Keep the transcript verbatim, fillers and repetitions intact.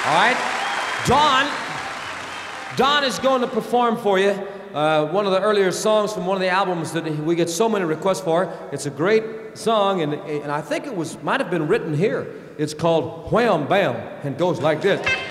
All right? Don, Don is going to perform for you uh, one of the earlier songs from one of the albums that we get so many requests for. It's a great song, and, and I think it was might have been written here. It's called Wham Bam, and goes like this.